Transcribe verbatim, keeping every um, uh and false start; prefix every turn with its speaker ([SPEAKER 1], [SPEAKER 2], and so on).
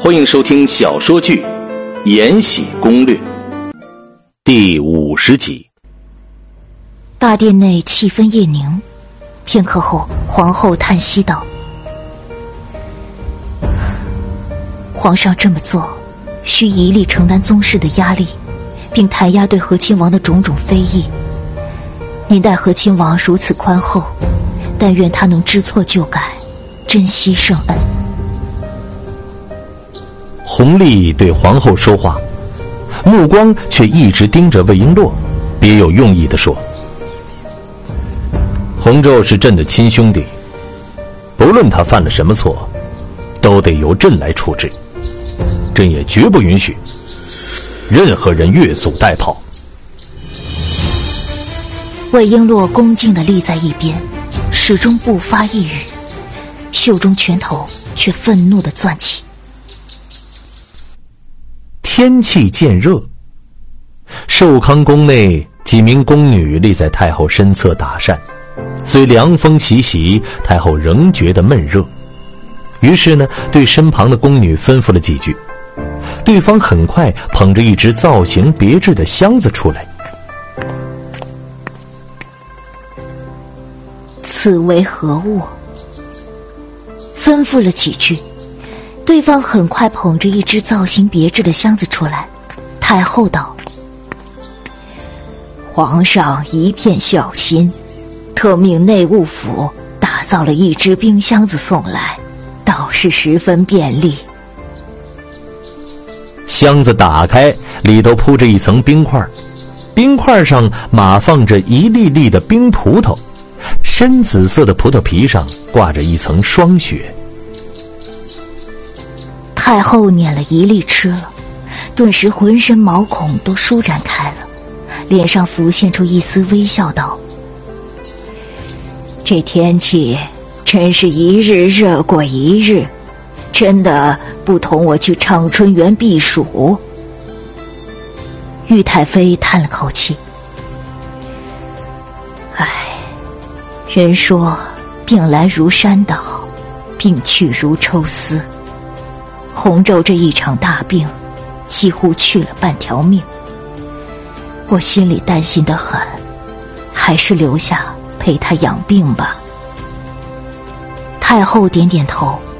[SPEAKER 1] 欢迎收听小说剧《延禧攻略》第五十集。
[SPEAKER 2] 大殿内气氛夜凝，片刻后，皇后叹息道：“皇上这么做，需一力承担宗室的压力，并弹压对和亲王的种种非议。您待和亲王如此宽厚，但愿他能知错就改，珍惜圣恩。”
[SPEAKER 3] 弘历对皇后说话，目光却一直盯着魏璎珞，别有用意地说：“弘昼是朕的亲兄弟，不论他犯了什么错，都得由朕来处置。朕也绝不允许任何人越俎代庖。”
[SPEAKER 2] 魏璎珞恭敬地立在一边，始终不发一语，袖中拳头却愤怒地攥起。
[SPEAKER 3] 天气渐热，寿康宫内几名宫女立在太后身侧打扇，虽凉风习习，太后仍觉得闷热。于是呢，对身旁的宫女吩咐了几句，对方很快捧着一只造型别致的箱子出来。
[SPEAKER 2] 此为何物？吩咐了几句，对方很快捧着一只造型别致的箱子出来。太后道：“皇上一片孝心，特命内务府打造了一只冰箱子送来，倒是十分便利。”
[SPEAKER 3] 箱子打开，里头铺着一层冰块，冰块上码放着一粒粒的冰葡萄，深紫色的葡萄皮上挂着一层霜雪。
[SPEAKER 2] 太后捻了一粒吃了，顿时浑身毛孔都舒展开了，脸上浮现出一丝微笑道：“这天气真是一日热过一日，真的不同我去畅春园避暑。”玉太妃叹了口气：“唉，人说病来如山倒，病去如抽丝。弘昼这一场大病，几乎去了半条命，我心里担心得很，还是留下陪他养病吧。”太后点点头，